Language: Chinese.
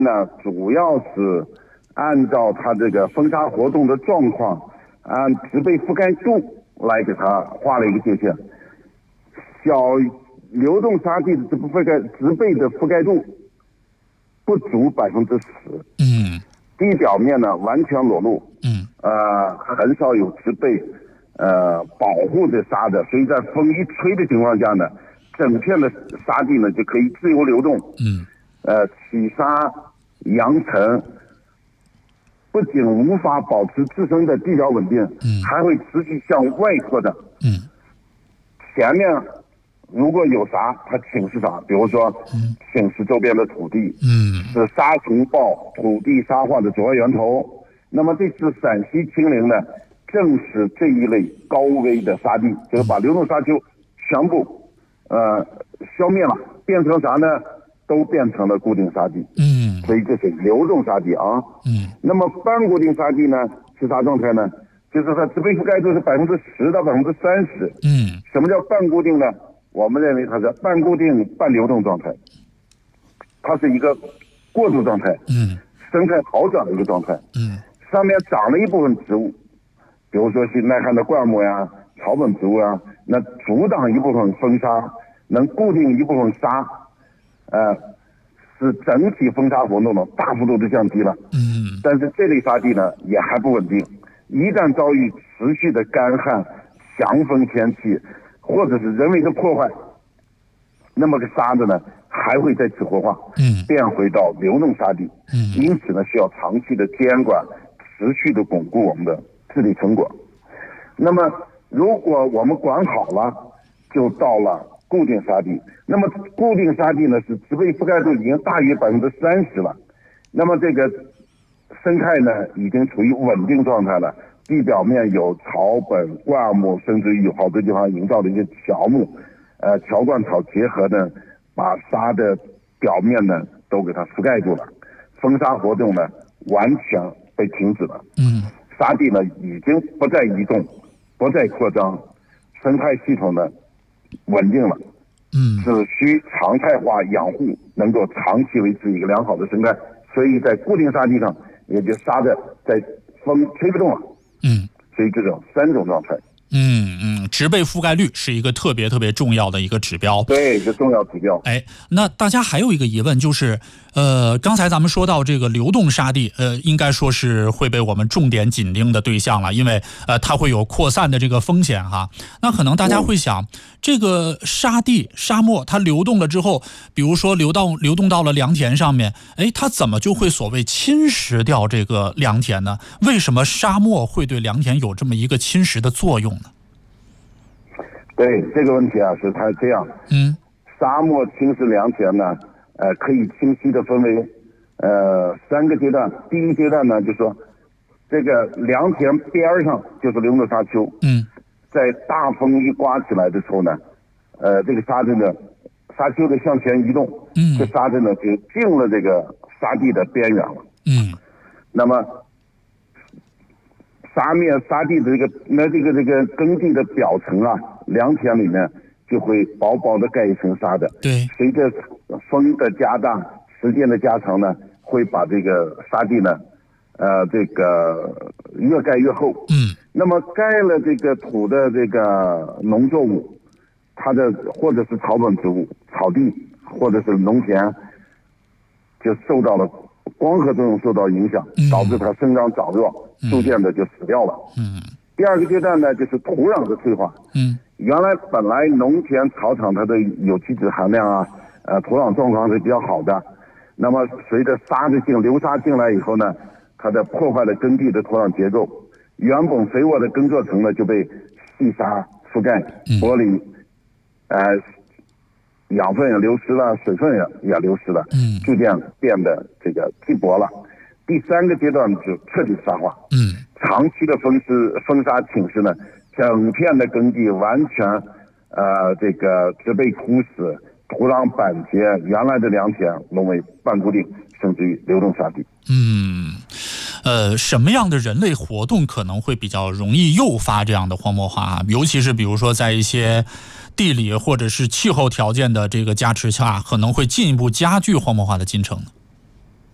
呢，主要是按照它这个风沙活动的状况，按植被覆盖度来给它画了一个界限。小流动沙地的植被的覆盖度不足10%，地表面呢完全裸露，很少有植被保护着沙的，所以在风一吹的情况下呢，整片的沙地呢就可以自由流动，起沙扬尘，不仅无法保持自身的地表稳定，还会持续向外扩展。前面如果有沙，它侵蚀啥？比如说侵蚀周边的土地，是沙尘暴、土地沙化的主要源头。那么这次陕西清零呢，正是这一类高危的沙地，就是把流动沙丘全部消灭了，变成啥呢？都变成了固定沙地。所以这是流动沙地啊。那么半固定沙地呢是啥状态呢？就是它植被覆盖度是10%到30%。什么叫半固定呢？我们认为它是半固定半流动状态，它是一个过渡状态，生态好转的一个状态。上面长了一部分植物，比如说是耐旱的灌木呀、草本植物啊，那阻挡一部分风沙，能固定一部分沙，使整体风沙活动呢大幅度的降低了。但是这类沙地呢也还不稳定，一旦遭遇持续的干旱、强风天气，或者是人为的破坏，那么个沙子呢还会再次活化，变回到流动沙地。因此呢需要长期的监管，持续的巩固我们的治理成果。那么如果我们管好了，就到了固定沙地。那么固定沙地呢是植被覆盖度已经大于30%了，那么这个生态呢已经处于稳定状态了，地表面有草本、灌木，甚至于有好多地方营造的一些乔木、乔灌草结合呢，把沙的表面呢都给它覆盖住了，风沙活动呢完全被停止了。沙地呢已经不再移动，不再扩张，生态系统呢稳定了。只需常态化养护，能够长期维持一个良好的生态。所以在固定沙地上，也就沙的在风吹不动了。所以这种3种状态。 植被覆盖率是一个特别重要的一个指标。 对，是重要指标。 那大家还有一个疑问就是，刚才咱们说到这个流动沙地，应该说是会被我们重点紧盯的对象了，因为它会有扩散的这个风险哈。那可能大家会想，这个沙地、沙漠它流动了之后，比如说流动到了良田上面，它怎么就会所谓侵蚀掉这个良田呢？为什么沙漠会对良田有这么一个侵蚀的作用呢？ 对这个问题啊，是它这样。沙漠侵蚀良田呢，可以清晰的分为3个阶段。第一阶段呢，就是说这个良田边上就是流动沙丘。在大风一刮起来的时候呢，这个沙丘的向前移动，这沙子呢就进了这个沙地的边缘了。那么沙地的这个耕地的表层啊，良田里面就会薄薄的盖一层沙的。随着风的加大，时间的加长呢，会把这个沙地呢，这个越盖越厚。那么盖了这个土的这个农作物，它的或者是草本植物、草地或者是农田，就受到了光合作用受到影响，导致它生长长弱，逐渐的就死掉了。第二个阶段呢，就是土壤的退化。原来本来农田草场它的有机质含量啊，土壤状况是比较好的。那么随着流沙进来以后呢，它的破坏了耕地的土壤结构，原本肥沃的耕作层呢就被细沙覆盖剥离，养分也流失了，水分也流失了，逐渐变得这个稀薄了。第3个阶段就彻底沙化。长期的风沙侵蚀呢，整片的耕地完全这个植被枯死，土壤板结，原来的良田沦为半固定甚至于流动沙地。 什么样的人类活动可能会比较容易诱发这样的荒漠化啊？尤其是比如说在一些地理或者是气候条件的这个加持下，可能会进一步加剧荒漠化的进程呢？